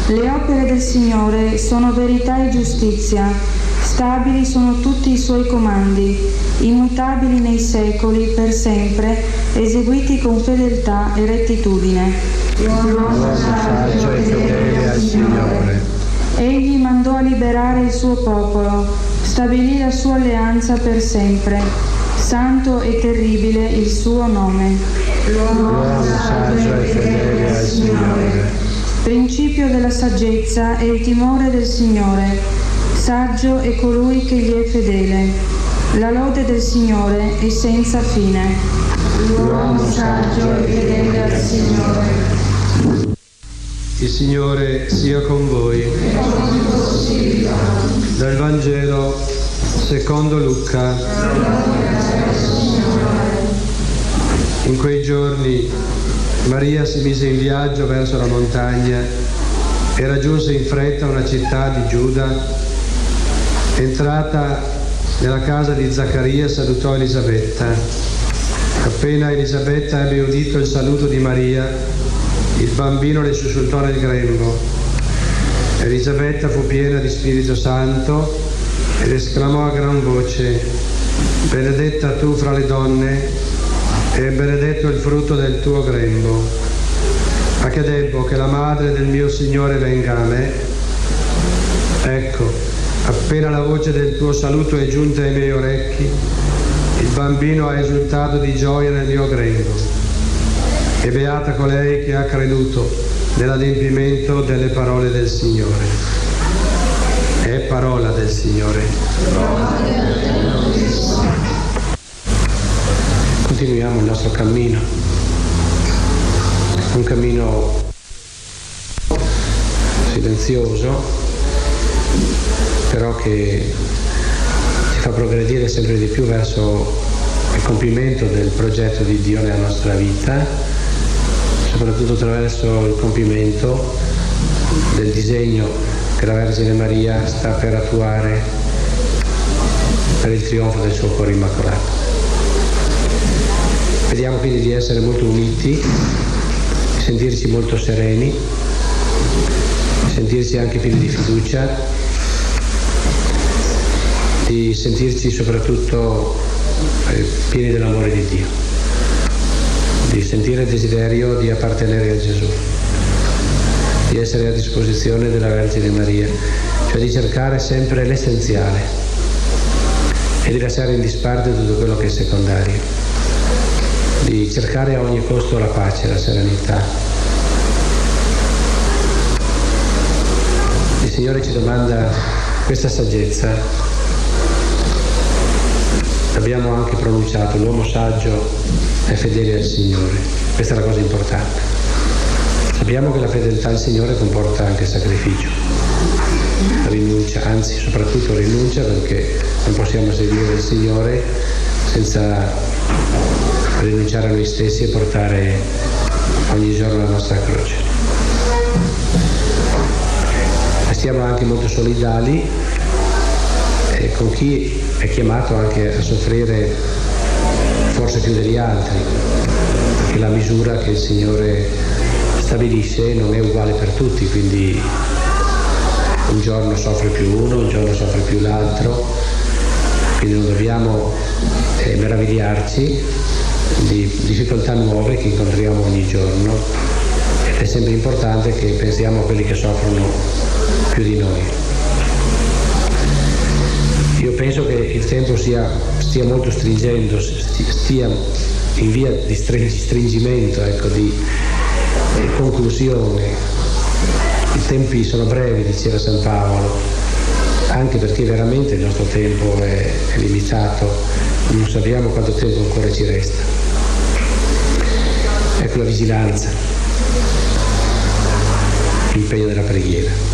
Le opere del Signore sono verità e giustizia, stabili sono tutti i suoi comandi, immutabili nei secoli, per sempre, eseguiti con fedeltà e rettitudine. L'uomo saggio e fedele al Signore. Egli mandò a liberare il suo popolo, stabilì la sua alleanza per sempre. Santo e terribile il suo nome. L'uomo saggio e fedele al Signore. Principio della saggezza è il timore del Signore. Saggio è colui che gli è fedele. La lode del Signore è senza fine. L'uomo saggio e fedele al Signore. Il Signore sia con voi. Dal Vangelo secondo Luca. In quei giorni Maria si mise in viaggio verso la montagna e raggiunse in fretta una città di Giuda. Entrata nella casa di Zaccaria salutò Elisabetta. Appena Elisabetta ebbe udito il saluto di Maria, il bambino le sussultò nel grembo. Elisabetta fu piena di Spirito Santo ed esclamò a gran voce: benedetta tu fra le donne e benedetto il frutto del tuo grembo. A che debbo che la madre del mio Signore venga a me? Ecco, appena la voce del tuo saluto è giunta ai miei orecchi, il bambino ha esultato di gioia nel mio grembo. E beata colei che ha creduto nell'adempimento delle parole del Signore. È parola del Signore. Continuiamo il nostro cammino, un cammino silenzioso, però che ci fa progredire sempre di più verso il compimento del progetto di Dio nella nostra vita, soprattutto attraverso il compimento del disegno che la Vergine Maria sta per attuare per il trionfo del suo cuore immacolato. Vediamo quindi di essere molto uniti, di sentirci molto sereni, di sentirci anche pieni di fiducia, di sentirci soprattutto pieni dell'amore di Dio, di sentire il desiderio di appartenere a Gesù, di essere a disposizione della Vergine Maria, cioè di cercare sempre l'essenziale e di lasciare in disparte tutto quello che è secondario, di cercare a ogni costo la pace, la serenità. Il Signore ci domanda questa saggezza. Abbiamo anche pronunciato: l'uomo saggio è fedele al Signore. Questa è la cosa importante. Sappiamo che la fedeltà al Signore comporta anche sacrificio, rinuncia, anzi soprattutto rinuncia, perché non possiamo seguire il Signore senza rinunciare a noi stessi e portare ogni giorno la nostra croce. Stiamo anche molto solidali con chi è chiamato anche a soffrire forse più degli altri, perché la misura che il Signore stabilisce non è uguale per tutti, quindi un giorno soffre più uno, un giorno soffre più l'altro, quindi non dobbiamo meravigliarci di difficoltà nuove che incontriamo ogni giorno, ed è sempre importante che pensiamo a quelli che soffrono più di noi. Io penso che il tempo stia molto stringendo, stia in via di stringimento, di conclusione. I tempi sono brevi, diceva San Paolo, anche perché veramente il nostro tempo è limitato, non sappiamo quanto tempo ancora ci resta. Ecco la vigilanza, l'impegno della preghiera.